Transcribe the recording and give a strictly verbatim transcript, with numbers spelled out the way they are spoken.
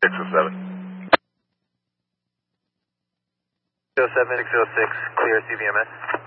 six oh seven. six oh seven, six oh six, clear C V M S.